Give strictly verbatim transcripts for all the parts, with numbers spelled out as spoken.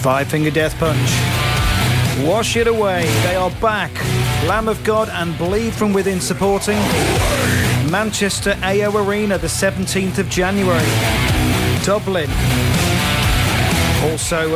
Five Finger Death Punch. Wash It Away. They are back. Lamb of God and Bleed From Within supporting Manchester A O Arena the seventeenth of January. Dublin. Also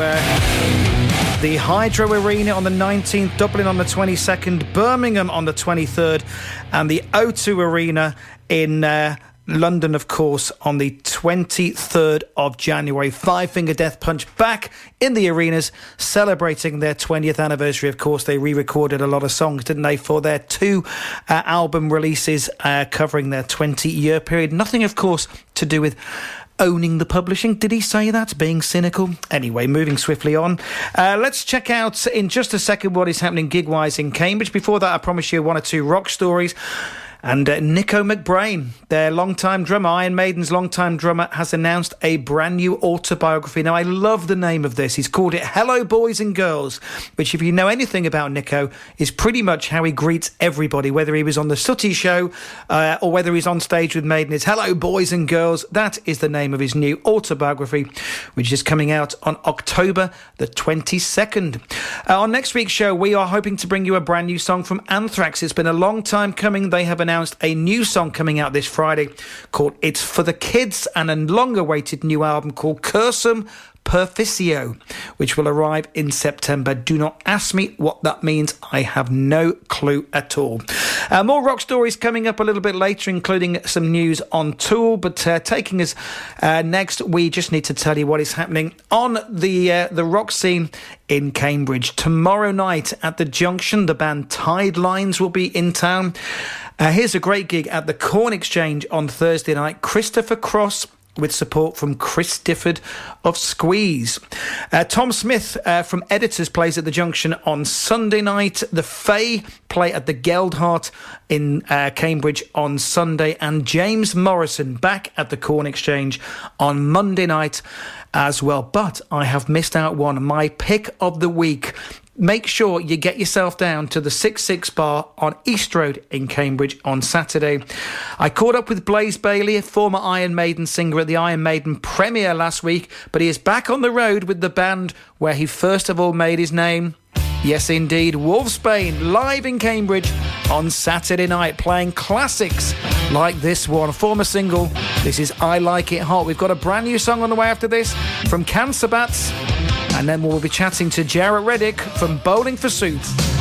uh, the Hydro Arena on the nineteenth, Dublin on the twenty-second, Birmingham on the twenty-third, and the O two Arena in uh, London, of course, on the twenty-third of January. Five Finger Death Punch back in the arenas, celebrating their twentieth anniversary. Of course, they re-recorded a lot of songs, didn't they, for their two uh, album releases uh, covering their twenty-year period. Nothing, of course, to do with owning the publishing. Did he say that? Being cynical? Anyway, moving swiftly on. Uh, let's check out in just a second what is happening gig-wise in Cambridge. Before that, I promise you one or two rock stories. And uh, Nico McBrain, their longtime drummer, Iron Maiden's longtime drummer, has announced a brand new autobiography. Now, I love the name of this. He's called it Hello, Boys and Girls, which, if you know anything about Nico, is pretty much how he greets everybody, whether he was on the Sooty Show uh, or whether he's on stage with Maiden. It's Hello, Boys and Girls. That is the name of his new autobiography, which is coming out on October the twenty-second. Uh, on next week's show, we are hoping to bring you a brand new song from Anthrax. It's been a long time coming. They have announced a new song coming out this Friday called It's For The Kids, and a long-awaited new album called Cursum Perficio, which will arrive in September. Do not ask me what that means. I have no clue at all. Uh, more rock stories coming up a little bit later, including some news on Tool. But uh, taking us uh, next, we just need to tell you what is happening on the uh, the rock scene in Cambridge. Tomorrow night at the Junction, the band Tidelines will be in town. Uh, here's a great gig at the Corn Exchange on Thursday night. Christopher Cross, with support from Chris Difford of Squeeze. Uh, Tom Smith uh, from Editors plays at the Junction on Sunday night. The Fae play at the Geldhart in uh, Cambridge on Sunday. And James Morrison back at the Corn Exchange on Monday night as well. But I have missed out one, my pick of the week. Make sure you get yourself down to the six six Bar on East Road in Cambridge on Saturday. I caught up with Blaze Bailey, a former Iron Maiden singer, at the Iron Maiden premiere last week, but he is back on the road with the band where he first of all made his name. Yes, indeed, Wolfsbane, live in Cambridge on Saturday night, playing classics like this one, former single. This is I Like It Hot. We've got a brand new song on the way after this from Cancer Bats. And then we'll be chatting to Jarrett Reddick from Bowling for Soup.